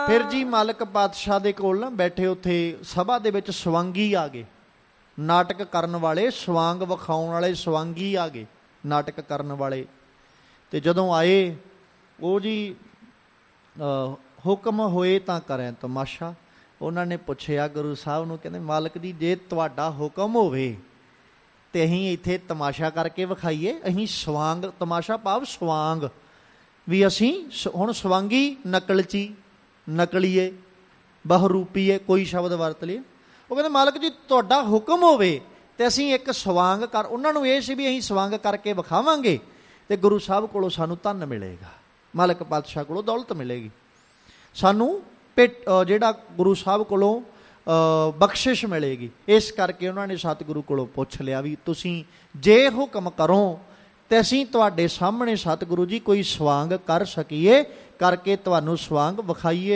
ਫਿਰ ਜੀ ਮਾਲਕ ਪਾਤਸ਼ਾਹ ਦੇ ਕੋਲ ਨਾ ਬੈਠੇ ਉੱਥੇ ਸਭਾ ਦੇ ਵਿੱਚ ਸਵਾਂਗੀ ਆ ਗਏ, ਨਾਟਕ ਕਰਨ ਵਾਲੇ, ਸਵਾਂਗ ਵਿਖਾਉਣ ਵਾਲੇ ਸਵਾਂਗੀ ਆ ਗਏ, ਨਾਟਕ ਕਰਨ ਵਾਲੇ। ਤੇ ਜਦੋਂ ਆਏ ਉਹ ਜੀ ਹੁਕਮ ਹੋਏ ਤਾਂ ਕਰੇ ਤਮਾਸ਼ਾ। ਉਹਨਾਂ ਨੇ ਪੁੱਛਿਆ ਗੁਰੂ ਸਾਹਿਬ ਨੂੰ, ਕਹਿੰਦੇ ਮਾਲਕ ਜੀ ਜੇ ਤੁਹਾਡਾ ਹੁਕਮ ਹੋਵੇ ਤੇ ਅਸੀਂ ਇੱਥੇ ਤਮਾਸ਼ਾ ਕਰਕੇ ਵਿਖਾਈਏ। ਅਸੀਂ ਸਵਾਂਗ, ਤਮਾਸ਼ਾ ਭਾਵ ਸਵਾਂਗ, ਵੀ ਅਸੀਂ ਹੁਣ ਸਵਾਂਗੀ ਨਕਲਚੀ, ਨਕਲੀਏ, ਬਹਰੂਪੀਏ, ਕੋਈ ਸ਼ਬਦ ਵਰਤ ਲਈਏ। ਉਹ ਕਹਿੰਦੇ ਮਾਲਕ ਜੀ ਤੁਹਾਡਾ ਹੁਕਮ ਹੋਵੇ ਤੇ ਅਸੀਂ ਇੱਕ ਸਵਾਂਗ ਕਰ, ਉਹਨਾਂ ਨੂੰ ਇਹ ਸੀ ਵੀ ਅਸੀਂ ਸਵਾਂਗ ਕਰਕੇ ਵਿਖਾਵਾਂਗੇ ਤੇ ਗੁਰੂ ਸਾਹਿਬ ਕੋਲੋਂ ਸਾਨੂੰ ਧਨ ਮਿਲੇਗਾ, ਮਾਲਕ ਪਾਤਸ਼ਾਹ ਕੋਲੋਂ ਦੌਲਤ ਮਿਲੇਗੀ, ਸਾਨੂੰ ਜਿਹੜਾ ਗੁਰੂ ਸਾਹਿਬ ਕੋਲੋਂ ਬਖਸ਼ਿਸ਼ ਮਿਲੇਗੀ। ਇਸ ਕਰਕੇ ਉਹਨਾਂ ਨੇ ਸਤਿਗੁਰੂ ਕੋਲੋਂ ਪੁੱਛ ਲਿਆ ਵੀ ਤੁਸੀਂ ਜੇ ਹੁਕਮ ਕਰੋ ਤੇ ਅਸੀਂ ਤੁਹਾਡੇ ਸਾਹਮਣੇ ਸਤਿਗੁਰੂ ਜੀ ਕੋਈ ਸਵਾਂਗ ਕਰ ਸਕੀਏ, ਕਰਕੇ ਤੁਹਾਨੂੰ ਸਵਾਂਗ ਵਿਖਾਈਏ।